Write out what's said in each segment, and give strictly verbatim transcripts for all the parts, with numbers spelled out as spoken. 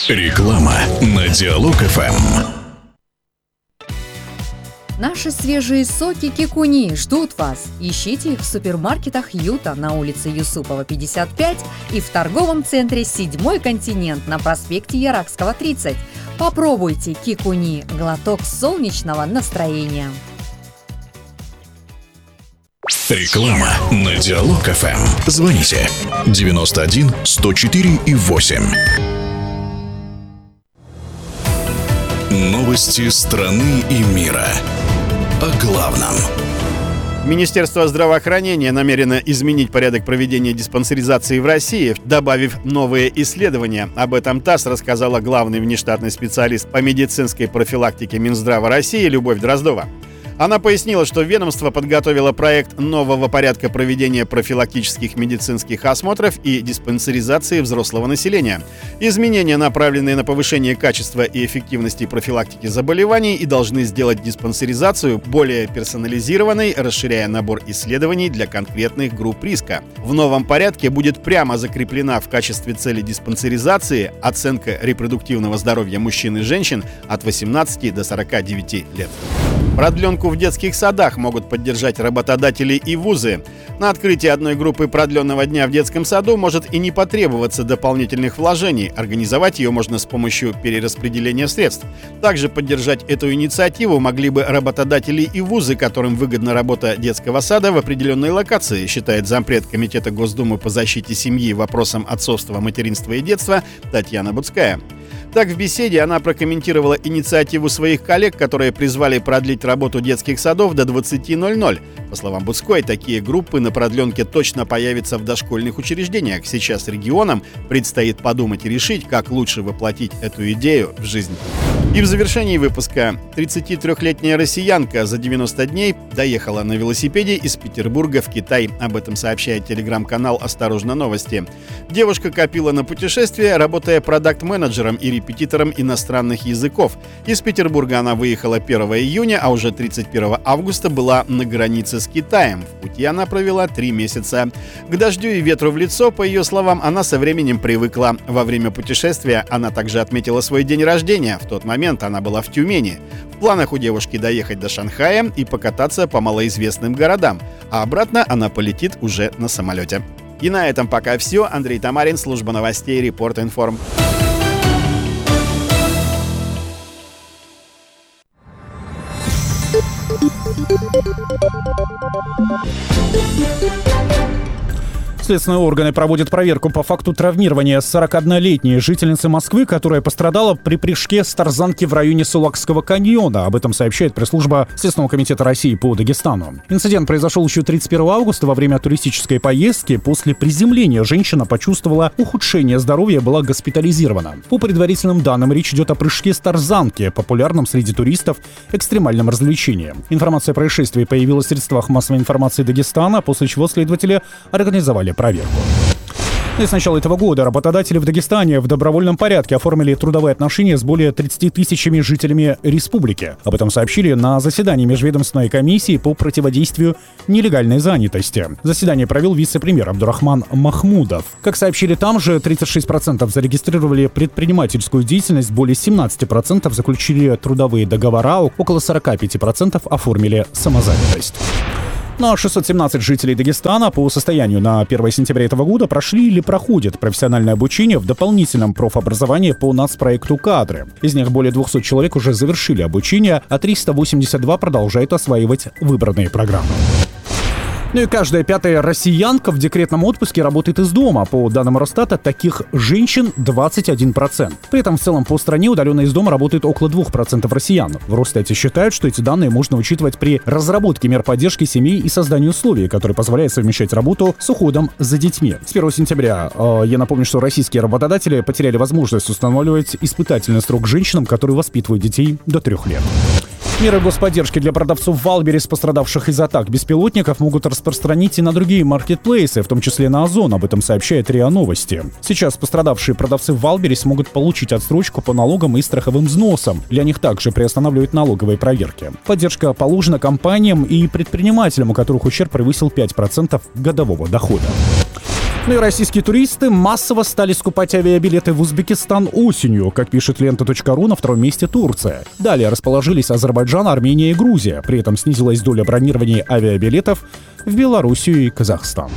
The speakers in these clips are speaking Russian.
Реклама на Диалог-ФМ. Наши свежие соки Кикуни ждут вас. Ищите их в супермаркетах Юта на улице Юсупова, пятьдесят пять и в торговом центре «Седьмой континент» на проспекте Яракского, тридцать. Попробуйте Кикуни – глоток солнечного настроения. Реклама на Диалог-ФМ. Звоните девяносто один сто четыре и восемь. Новости страны и мира. О главном. Министерство здравоохранения намерено изменить порядок проведения диспансеризации в России, добавив новые исследования. Об этом ТАСС рассказала главный внештатный специалист по медицинской профилактике Минздрава России Любовь Дроздова. Она пояснила, что ведомство подготовило проект нового порядка проведения профилактических медицинских осмотров и диспансеризации взрослого населения. Изменения, направленные на повышение качества и эффективности профилактики заболеваний, и должны сделать диспансеризацию более персонализированной, расширяя набор исследований для конкретных групп риска. В новом порядке будет прямо закреплена в качестве цели диспансеризации оценка репродуктивного здоровья мужчин и женщин от восемнадцати до сорока девяти лет. Продленку в детских садах могут поддержать работодатели и вузы. На открытие одной группы продленного дня в детском саду может и не потребоваться дополнительных вложений. Организовать ее можно с помощью перераспределения средств. Также поддержать эту инициативу могли бы работодатели и вузы, которым выгодна работа детского сада в определенной локации, считает зампред Комитета Госдумы по защите семьи вопросам отцовства, материнства и детства Татьяна Буцкая. Так, в беседе она прокомментировала инициативу своих коллег, которые призвали продлить работу детских садов до двадцати ноль-ноль. По словам Буцкой, такие группы на продленке точно появятся в дошкольных учреждениях. Сейчас регионам предстоит подумать и решить, как лучше воплотить эту идею в жизнь. И в завершении выпуска. тридцатитрёхлетняя россиянка за девяносто дней доехала на велосипеде из Петербурга в Китай. Об этом сообщает телеграм-канал «Осторожно, новости». Девушка копила на путешествие, работая продакт-менеджером и репетитором иностранных языков. Из Петербурга она выехала первого июня, а уже тридцать первого августа была на границе с Китаем. В пути она провела три месяца. К дождю и ветру в лицо, по ее словам, она со временем привыкла. Во время путешествия она также отметила свой день рождения. В тот момент она была в Тюмени. В планах у девушки доехать до Шанхая и покататься по малоизвестным городам. А обратно она полетит уже на самолете. И на этом пока все. Андрей Тамарин, служба новостей Репорт Информ. Следственные органы проводят проверку по факту травмирования сорокаоднолетней жительницы Москвы, которая пострадала при прыжке с тарзанки в районе Сулакского каньона. Об этом сообщает пресс-служба Следственного комитета России по Дагестану. Инцидент произошел еще тридцать первого августа во время туристической поездки. После приземления женщина почувствовала ухудшение здоровья и была госпитализирована. По предварительным данным, речь идет о прыжке с тарзанки, популярном среди туристов экстремальном развлечении. Информация о происшествии появилась в средствах массовой информации Дагестана, после чего следователи организовали проверку. И с начала этого года работодатели в Дагестане в добровольном порядке оформили трудовые отношения с более тридцати тысячами жителями республики. Об этом сообщили на заседании Межведомственной комиссии по противодействию нелегальной занятости. Заседание провел вице-премьер Абдурахман Махмудов. Как сообщили там же, тридцать шесть процентов зарегистрировали предпринимательскую деятельность, более семнадцать процентов заключили трудовые договора, около сорок пять процентов оформили самозанятость. Ну а шестьсот семнадцать жителей Дагестана по состоянию на первое сентября этого года прошли или проходят профессиональное обучение в дополнительном профобразовании по нацпроекту «Кадры». Из них более двухсот человек уже завершили обучение, а триста восемьдесят два продолжают осваивать выбранные программы. Ну и каждая пятая россиянка в декретном отпуске работает из дома. По данным Росстата, таких женщин двадцать один процент. При этом в целом по стране удаленно из дома работает около двух процентов россиян. В Росстате считают, что эти данные можно учитывать при разработке мер поддержки семей и создании условий, которые позволяют совмещать работу с уходом за детьми. С первого сентября, э, я напомню, что российские работодатели потеряли возможность устанавливать испытательный срок женщинам, которые воспитывают детей до трех лет. Меры господдержки для продавцов Валберес, пострадавших из атак беспилотников, могут распространить и на другие маркетплейсы, в том числе на Озон. Об этом сообщает РИА Новости. Сейчас пострадавшие продавцы Валберес могут получить отсрочку по налогам и страховым взносам. Для них также приостанавливают налоговые проверки. Поддержка положена компаниям и предпринимателям, у которых ущерб превысил пять процентов годового дохода. Ну и российские туристы массово стали скупать авиабилеты в Узбекистан осенью. Как пишет лента точка ру, на втором месте Турция. Далее расположились Азербайджан, Армения и Грузия. При этом снизилась доля бронирования авиабилетов в Белоруссию и Казахстан.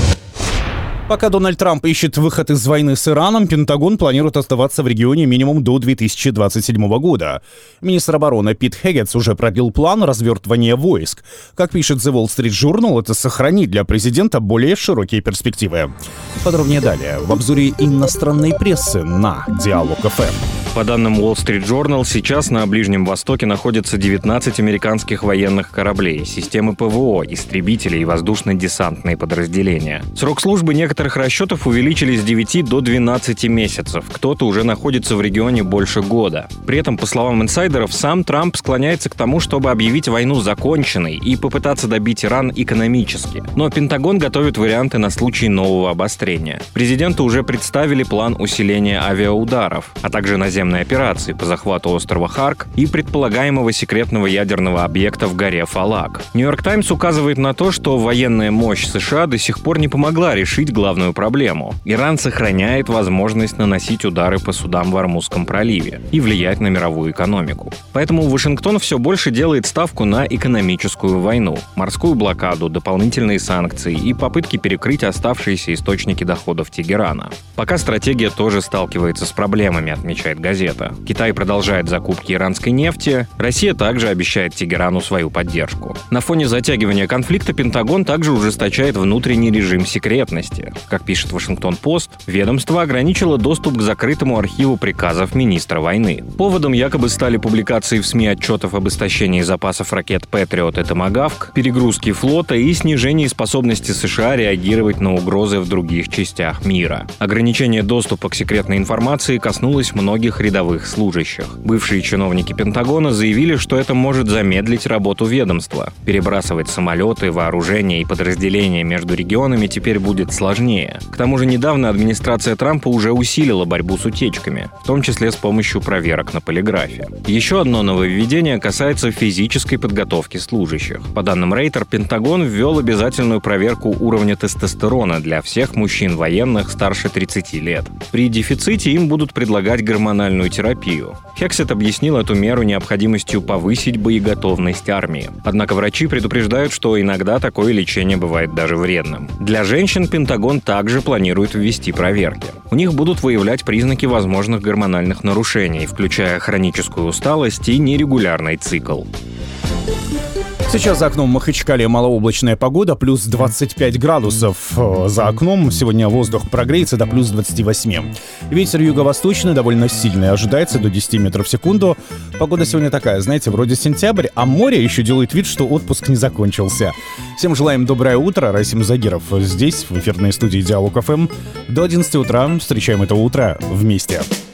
Пока Дональд Трамп ищет выход из войны с Ираном, Пентагон планирует оставаться в регионе минимум до две тысячи двадцать седьмого года. Министр обороны Пит Хеггетс уже продлил план развертывания войск. Как пишет The Wall Street Journal, это сохранит для президента более широкие перспективы. Подробнее далее в обзоре иностранной прессы на Диалог эф эм. По данным Wall Street Journal, сейчас на Ближнем Востоке находится девятнадцать американских военных кораблей, системы ПВО, истребители и воздушно-десантные подразделения. Срок службы некоторых расчетов увеличили с девяти до двенадцати месяцев. Кто-то уже находится в регионе больше года. При этом, по словам инсайдеров, сам Трамп склоняется к тому, чтобы объявить войну законченной и попытаться добить Иран экономически. Но Пентагон готовит варианты на случай нового обострения. Президенту уже представили план усиления авиаударов, а также наземных операции по захвату острова Харк и предполагаемого секретного ядерного объекта в горе Фалак. Нью-Йорк Таймс указывает на то, что военная мощь США до сих пор не помогла решить главную проблему. Иран сохраняет возможность наносить удары по судам в Ормузском проливе и влиять на мировую экономику. Поэтому Вашингтон все больше делает ставку на экономическую войну, морскую блокаду, дополнительные санкции и попытки перекрыть оставшиеся источники доходов Тегерана. Пока стратегия тоже сталкивается с проблемами, отмечает газета. Китай продолжает закупки иранской нефти, Россия также обещает Тегерану свою поддержку. На фоне затягивания конфликта Пентагон также ужесточает внутренний режим секретности. Как пишет Вашингтон-Пост, ведомство ограничило доступ к закрытому архиву приказов министра войны. Поводом якобы стали публикации в СМИ отчетов об истощении запасов ракет «Патриот» и «Томагавк», перегрузки флота и снижении способности США реагировать на угрозы в других частях мира. Ограничение доступа к секретной информации коснулось многих рядовых служащих. Бывшие чиновники Пентагона заявили, что это может замедлить работу ведомства. Перебрасывать самолеты, вооружение и подразделения между регионами теперь будет сложнее. К тому же недавно администрация Трампа уже усилила борьбу с утечками, в том числе с помощью проверок на полиграфе. Еще одно нововведение касается физической подготовки служащих. По данным Рейтер, Пентагон ввел обязательную проверку уровня тестостерона для всех мужчин военных старше тридцати лет. При дефиците им будут предлагать гормональную терапию. Хексет объяснил эту меру необходимостью повысить боеготовность армии. Однако врачи предупреждают, что иногда такое лечение бывает даже вредным. Для женщин Пентагон также планирует ввести проверки. У них будут выявлять признаки возможных гормональных нарушений, включая хроническую усталость и нерегулярный цикл. Сейчас за окном в Махачкале малооблачная погода, плюс двадцать пять градусов. За окном сегодня воздух прогреется до плюс двадцати восьми. Ветер юго-восточный довольно сильный, ожидается до десяти метров в секунду. Погода сегодня такая, знаете, вроде сентябрь, а море еще делает вид, что отпуск не закончился. Всем желаем доброе утро. Расим Загиров здесь, в эфирной студии Диалог эф эм. До одиннадцати утра встречаем это утро вместе.